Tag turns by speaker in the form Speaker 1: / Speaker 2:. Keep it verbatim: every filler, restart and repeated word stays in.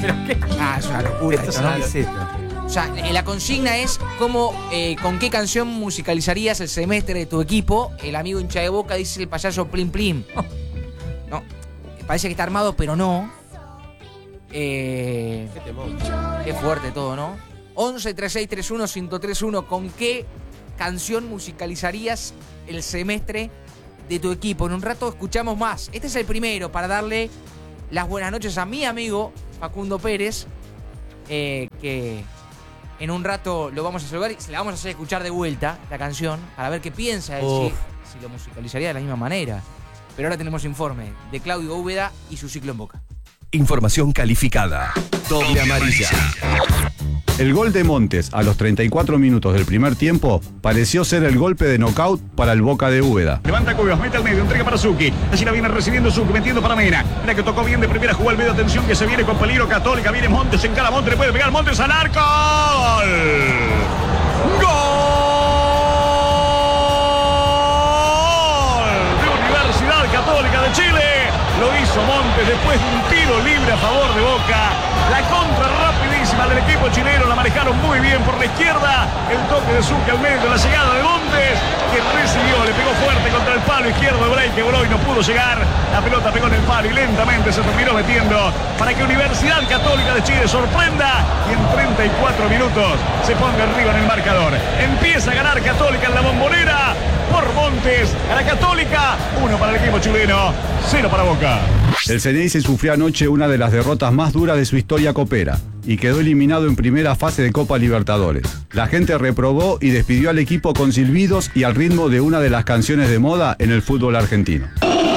Speaker 1: ¿Pero qué?
Speaker 2: Ah, es una locura
Speaker 1: Esto
Speaker 2: esto,
Speaker 1: es
Speaker 2: ¿no?
Speaker 1: una-
Speaker 2: ¿Qué es esto? O sea, eh, la consigna es cómo, eh, con qué canción musicalizarías el semestre de tu equipo. El amigo hincha de Boca dice el payaso Plim Plim. No, parece que está armado, pero no. Eh,
Speaker 3: Qué temón.
Speaker 2: qué fuerte todo, ¿no? once treinta y seis treinta y uno ciento treinta y uno, ¿con qué canción musicalizarías el semestre de tu equipo? En un rato escuchamos más. Este es el primero para darle las buenas noches a mi amigo Facundo Pérez, eh, que en un rato lo vamos a saludar y se la vamos a hacer escuchar de vuelta, la canción, para ver qué piensa él, si, si lo musicalizaría de la misma manera. Pero ahora tenemos informe de Claudio Úbeda y su ciclo en Boca.
Speaker 4: Información calificada. Doble amarilla.
Speaker 5: El gol de Montes a los treinta y cuatro minutos del primer tiempo pareció ser el golpe de knockout para el Boca de Úbeda.
Speaker 6: Levanta Cuevas, mete al medio, entrega para Zucchi. Allí la viene recibiendo Zucchi, metiendo para Mena. Mira que tocó bien de primera, jugó al medio, atención que se viene con peligro Católica. Viene Montes, encara Montes, le puede pegar Montes al arco. ¡Gol! ¡Gol! De Universidad Católica de Chile. Lo hizo Montes después de un tiro libre a favor de Boca. La contra rapidísima del equipo chileno, la manejaron muy bien por la izquierda. El toque de Zucchi al medio, la llegada de Montes, que recibió, le pegó fuerte contra el palo izquierdo de Blake, que voló y no pudo llegar. La pelota pegó en el palo y lentamente se terminó metiendo para que Universidad Católica de Chile sorprenda y en treinta y cuatro minutos se ponga arriba en el marcador. Empieza a ganar Católica en la Bombonera por Montes a la Católica. Uno para el equipo chileno, cero para Boca.
Speaker 5: El Ceneice sufrió anoche una de las derrotas más duras de su historia copera y quedó eliminado en primera fase de Copa Libertadores. La gente reprobó y despidió al equipo con silbidos y al ritmo de una de las canciones de moda en el fútbol argentino.